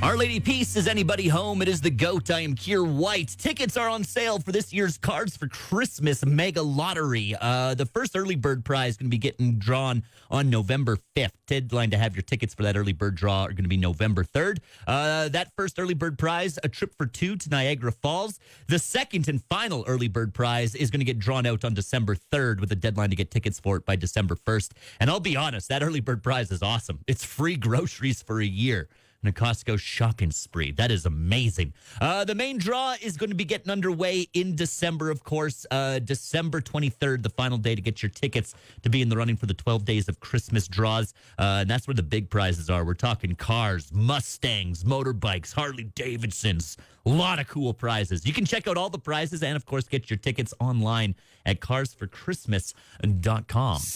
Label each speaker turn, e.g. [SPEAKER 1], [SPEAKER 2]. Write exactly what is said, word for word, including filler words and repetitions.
[SPEAKER 1] Our Lady Peace, is anybody home? It is the GOAT. I am Keir White. Tickets are on sale for this year's Cards for Christmas Mega Lottery. Uh, the first early bird prize is going to be getting drawn on November fifth. Deadline to have your tickets for that early bird draw are going to be November third. Uh, that first early bird prize, a trip for two to Niagara Falls. The second and final early bird prize is going to get drawn out on December third with a deadline to get tickets for it by December first. And I'll be honest, that early bird prize is awesome. It's free groceries for a year and a Costco shopping spree. That is amazing. Uh, the main draw is going to be getting underway in December, of course. Uh, December twenty-third, the final day to get your tickets to be in the running for the twelve days of Christmas draws. Uh, and that's where the big prizes are. We're talking cars, Mustangs, motorbikes, Harley Davidsons. A lot of cool prizes. You can check out all the prizes and, of course, get your tickets online at cars for christmas dot com.